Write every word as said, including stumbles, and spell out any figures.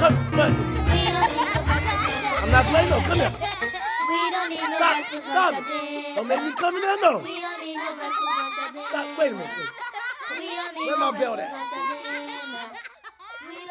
come. What? We don't need no breakfast, I'm not playing, no. Come here. We don't need no Stop. breakfast, Stop lunch, or it. dinner. Don't make me come in there, no. We don't need no breakfast, lunch, or dinner. Stop. Wait a minute. Wait. We don't need Where no my belt breakfast, at? lunch, or dinner.